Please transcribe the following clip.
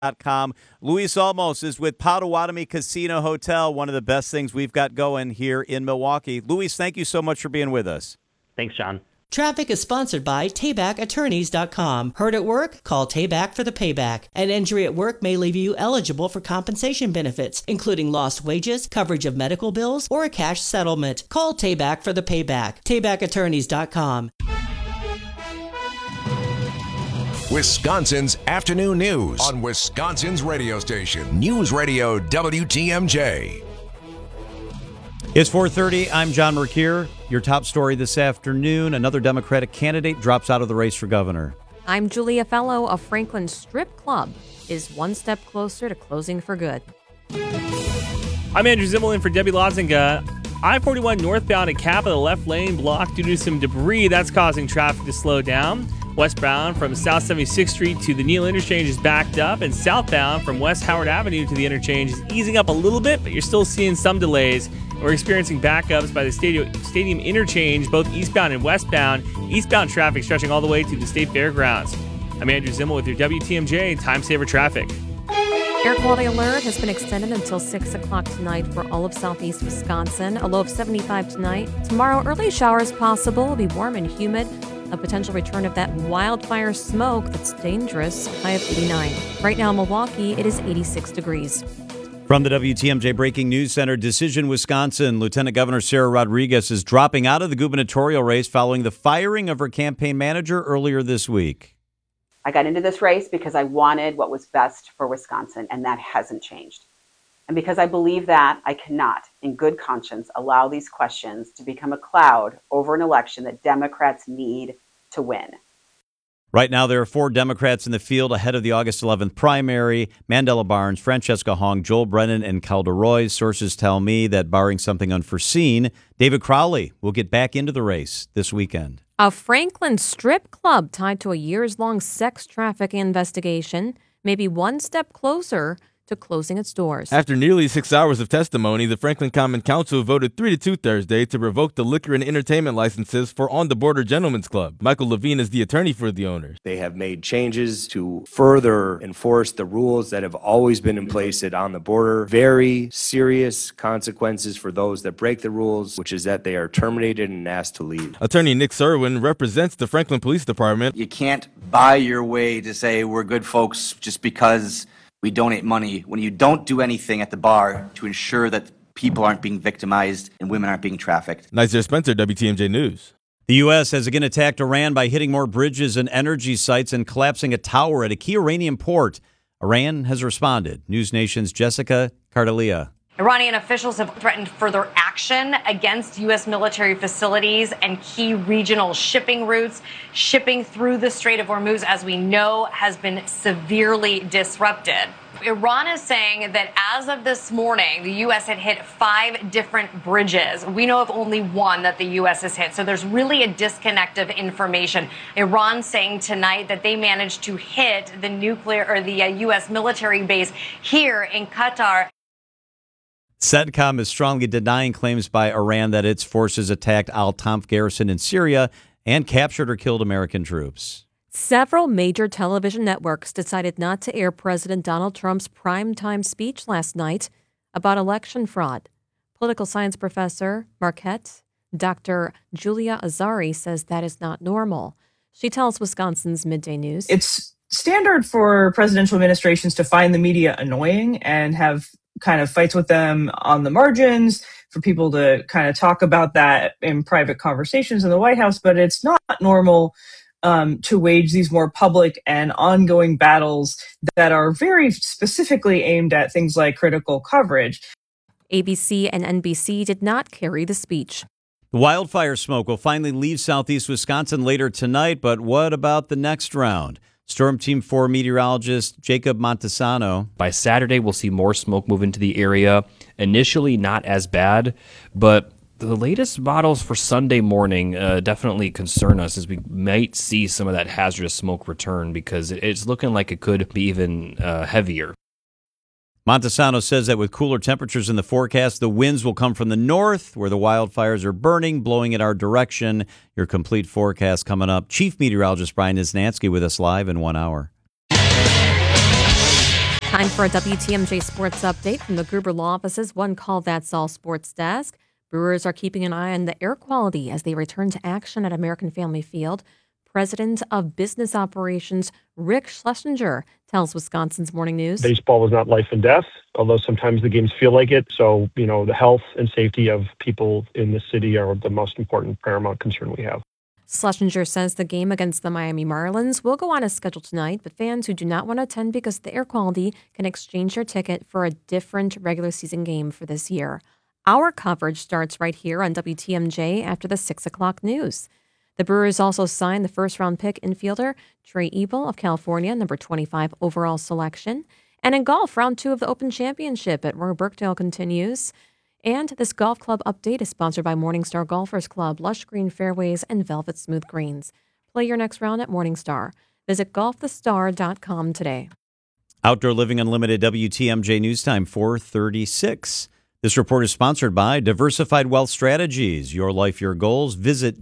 Com. Luis Olmos is with Potawatomi Casino Hotel, one of the best things we've got going here in Milwaukee. Luis, thank you so much for being with us. Thanks, John. Traffic is sponsored by TaybackAttorneys.com. Hurt at work? Call Tayback for the payback. An injury at work may leave you eligible for compensation benefits, including lost wages, coverage of medical bills, or a cash settlement. Call Tayback for the payback. TaybackAttorneys.com. Wisconsin's afternoon news on Wisconsin's radio station, News Radio WTMJ. It's 4:30. I'm John Mercure. Your top story this afternoon, another Democratic candidate drops out of the race for governor. I'm Julia Fellow. A Franklin strip club is one step closer to closing for good. I'm Andrew Zimmel in for Debbie Lozinga. I-41 northbound at Capitol, left lane blocked due to some debris. That's causing traffic to slow down. Westbound from South 76th Street to the Neal interchange is backed up, and southbound from West Howard Avenue to the interchange is easing up a little bit, but you're still seeing some delays. We're experiencing backups by the stadium interchange, both eastbound and westbound. Eastbound traffic stretching all the way to the State Fairgrounds. I'm Andrew Zimmel with your WTMJ Time Saver Traffic. Air quality alert has been extended until 6 o'clock tonight for all of southeast Wisconsin. A low of 75 tonight. Tomorrow, early showers possible. It'll be warm and humid. A potential return of that wildfire smoke that's dangerous. High of 89. Right now in Milwaukee, it is 86 degrees. From the WTMJ Breaking News Center, Decision, Wisconsin, Lieutenant Governor Sarah Rodriguez is dropping out of the gubernatorial race following the firing of her campaign manager earlier this week. I got into this race because I wanted what was best for Wisconsin, and that hasn't changed. And because I believe that, I cannot, in good conscience, allow these questions to become a cloud over an election that Democrats need to win. Right now, there are 4 Democrats in the field ahead of the August 11th primary. Mandela Barnes, Francesca Hong, Joel Brennan, and Calder Roy. Sources tell me that barring something unforeseen, David Crowley will get back into the race this weekend. A Franklin strip club tied to a years-long sex trafficking investigation may be one step closer to closing its doors. After nearly 6 hours of testimony, the Franklin Common Council voted 3-2 Thursday to revoke the liquor and entertainment licenses for On the Border Gentlemen's Club. Michael Levine is the attorney for the owners. They have made changes to further enforce the rules that have always been in place at On the Border. Very serious consequences for those that break the rules, which is that they are terminated and asked to leave. Attorney Nick Serwin represents the Franklin Police Department. You can't buy your way to say we're good folks just because we donate money when you don't do anything at the bar to ensure that people aren't being victimized and women aren't being trafficked. Nizer Spencer, WTMJ News. The U.S. has again attacked Iran by hitting more bridges and energy sites and collapsing a tower at a key Iranian port. Iran has responded. News Nation's Jessica Cardelia. Iranian officials have threatened further action against U.S. military facilities and key regional shipping routes. Shipping through the Strait of Hormuz, as we know, has been severely disrupted. Iran is saying that as of this morning, the U.S. had hit 5 different bridges. We know of only one that the U.S. has hit. So there's really a disconnect of information. Iran saying tonight that they managed to hit the U.S. military base here in Qatar. CENTCOM is strongly denying claims by Iran that its forces attacked Al-Tanf garrison in Syria and captured or killed American troops. Several major television networks decided not to air President Donald Trump's primetime speech last night about election fraud. Political science professor Marquette, Dr. Julia Azari, says that is not normal. She tells Wisconsin's Midday News. It's standard for presidential administrations to find the media annoying and have kind of fights with them on the margins, for people to kind of talk about that in private conversations in the White House, but it's not normal to wage these more public and ongoing battles that are very specifically aimed at things like critical coverage. ABC and NBC did not carry the speech. The wildfire smoke will finally leave southeast Wisconsin later tonight, but what about the next round? Storm Team 4 meteorologist Jacob Montesano. By Saturday, we'll see more smoke move into the area. Initially, not as bad, but the latest models for Sunday morning definitely concern us, as we might see some of that hazardous smoke return, because it's looking like it could be even heavier. Montesano says that with cooler temperatures in the forecast, the winds will come from the north, where the wildfires are burning, blowing in our direction. Your complete forecast coming up. Chief Meteorologist Brian Isnansky with us live in 1 hour. Time for a WTMJ Sports Update from the Gruber Law Office's One Call That's All Sports Desk. Brewers are keeping an eye on the air quality as they return to action at American Family Field. President of Business Operations Rick Schlesinger tells Wisconsin's Morning News. Baseball is not life and death, although sometimes the games feel like it. So, the health and safety of people in the city are the most important paramount concern we have. Schlesinger says the game against the Miami Marlins will go on as scheduled tonight, but fans who do not want to attend because of the air quality can exchange their ticket for a different regular season game for this year. Our coverage starts right here on WTMJ after the 6 o'clock news. The Brewers also signed the first-round pick infielder Trey Ebel of California, number 25 overall selection. And in golf, round 2 of the Open Championship at Roy Burkdale continues. And this golf club update is sponsored by Morningstar Golfers Club, lush green fairways, and velvet smooth greens. Play your next round at Morningstar. Visit golfthestar.com today. Outdoor Living Unlimited, WTMJ News Time, 4:36. This report is sponsored by Diversified Wealth Strategies. Your life, your goals. Visit